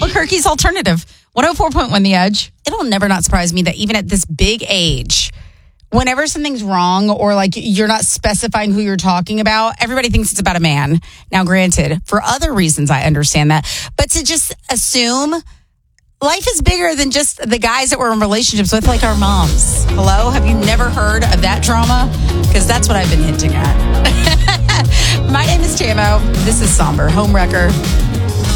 Albuquerque's alternative. 104.1 The Edge. It'll never not surprise me that even at this big age, whenever something's wrong or like you're not specifying who you're talking about, everybody thinks it's about a man. Now, granted, for other reasons, I understand that. But to just assume life is bigger than just the guys that we're in relationships with, like our moms. Hello? Have you never heard of that drama? Because that's what I've been hinting at. My name is Tamo. This is Somber Homewrecker.